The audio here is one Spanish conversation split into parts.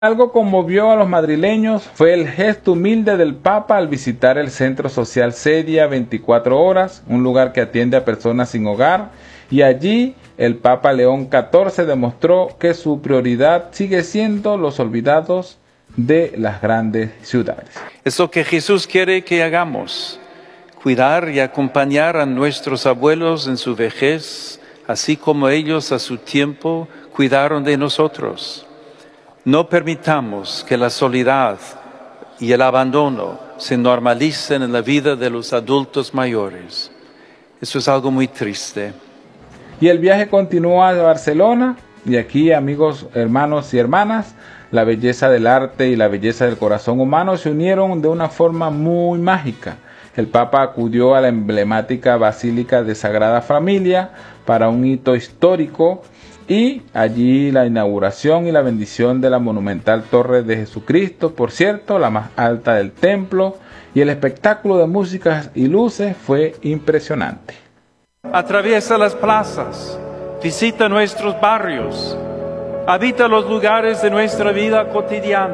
Algo conmovió a los madrileños fue el gesto humilde del Papa al visitar el Centro Social Sedia 24 Horas, un lugar que atiende a personas sin hogar, y allí el Papa León XIV demostró que su prioridad sigue siendo los olvidados de las grandes ciudades. Es lo que Jesús quiere que hagamos, cuidar y acompañar a nuestros abuelos en su vejez, así como ellos a su tiempo cuidaron de nosotros. No permitamos que la soledad y el abandono se normalicen en la vida de los adultos mayores. Eso es algo muy triste. Y el viaje continúa a Barcelona, y aquí, amigos, hermanos y hermanas, la belleza del arte y la belleza del corazón humano se unieron de una forma muy mágica. El Papa acudió a la emblemática Basílica de Sagrada Familia para un hito histórico, y allí la inauguración y la bendición de la monumental Torre de Jesucristo, por cierto, la más alta del templo, y el espectáculo de músicas y luces fue impresionante. Atraviesa las plazas, visita nuestros barrios, habita los lugares de nuestra vida cotidiana.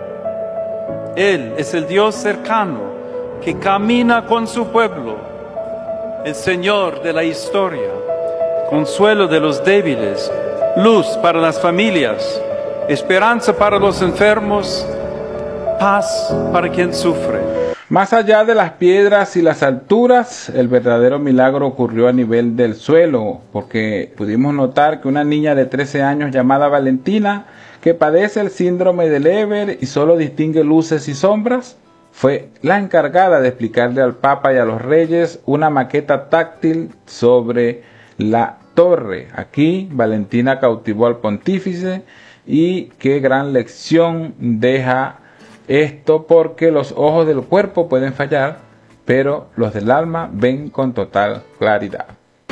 Él es el Dios cercano que camina con su pueblo, el Señor de la historia, consuelo de los débiles, luz para las familias, esperanza para los enfermos, paz para quien sufre. Más allá de las piedras y las alturas, el verdadero milagro ocurrió a nivel del suelo, porque pudimos notar que una niña de 13 años llamada Valentina, que padece el síndrome de Leber y solo distingue luces y sombras, fue la encargada de explicarle al Papa y a los reyes una maqueta táctil sobre la torre. Aquí Valentina cautivó al pontífice, y qué gran lección deja esto, porque los ojos del cuerpo pueden fallar, pero los del alma ven con total claridad.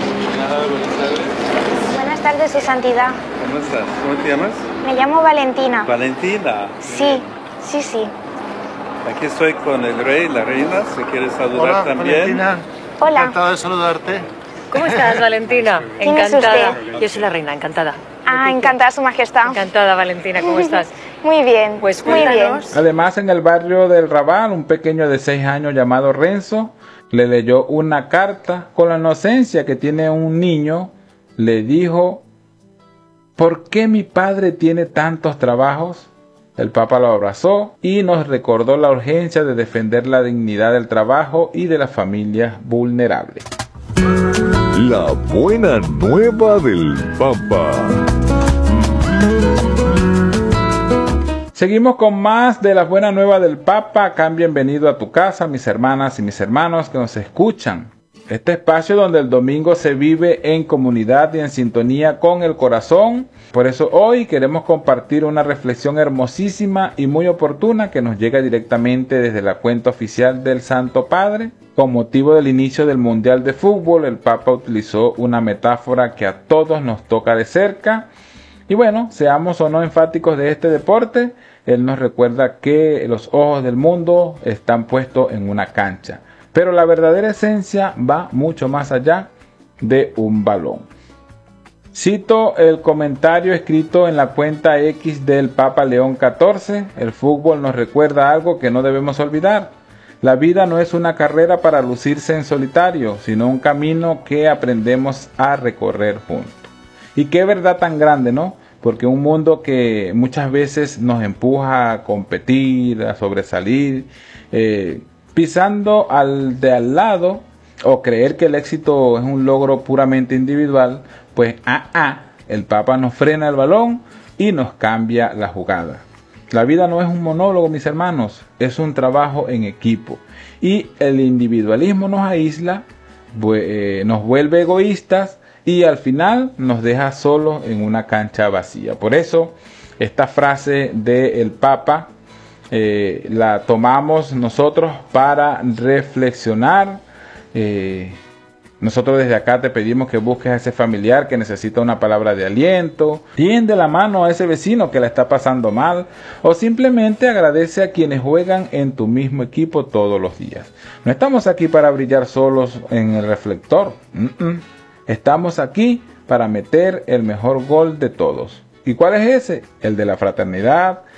Buenas tardes, Su Santidad. ¿Cómo estás? ¿Cómo te llamas? Me llamo Valentina. Valentina. Sí. Aquí estoy con el rey, la reina, si quieres saludar. Hola, también. Valentina. Hola. Encantado de saludarte. ¿Cómo estás, Valentina? ¿Quién es Encantada. usted? Yo soy la reina, encantada. Encantada, Su Majestad. Encantada, Valentina, ¿cómo estás? Muy bien. Pues muy bien. cuéntanos. Además, en el barrio del Raval, un pequeño de 6 años llamado Renzo le leyó una carta. Con la inocencia que tiene un niño, le dijo: ¿por qué mi padre tiene tantos trabajos? El Papa lo abrazó y nos recordó la urgencia de defender la dignidad del trabajo y de las familias vulnerables. La buena nueva del Papa. Seguimos con más de la buena nueva del Papa. Acá, bienvenido a tu casa, mis hermanas y mis hermanos que nos escuchan. Este espacio donde el domingo se vive en comunidad y en sintonía con el corazón. Por eso hoy queremos compartir una reflexión hermosísima y muy oportuna que nos llega directamente desde la cuenta oficial del Santo Padre. Con motivo del inicio del Mundial de Fútbol, el Papa utilizó una metáfora que a todos nos toca de cerca. Y bueno, seamos o no enfáticos de este deporte, él nos recuerda que los ojos del mundo están puestos en una cancha. Pero la verdadera esencia va mucho más allá de un balón. Cito el comentario escrito en la cuenta X del Papa León XIV. El fútbol nos recuerda algo que no debemos olvidar. La vida no es una carrera para lucirse en solitario, sino un camino que aprendemos a recorrer juntos. Y qué verdad tan grande, ¿no? Porque un mundo que muchas veces nos empuja a competir, a sobresalir, pisando al de al lado, o creer que el éxito es un logro puramente individual, pues el Papa nos frena el balón y nos cambia la jugada. La vida no es un monólogo, mis hermanos, es un trabajo en equipo. Y el individualismo nos aísla, nos vuelve egoístas y al final nos deja solos en una cancha vacía. Por eso, esta frase del Papa la tomamos nosotros para reflexionar. Nosotros desde acá te pedimos que busques a ese familiar que necesita una palabra de aliento, tiende la mano a ese vecino que la está pasando mal, o simplemente agradece a quienes juegan en tu mismo equipo todos los días. No estamos aquí para brillar solos en el reflector. Estamos aquí para meter el mejor gol de todos. ¿Y cuál es ese? El de la fraternidad,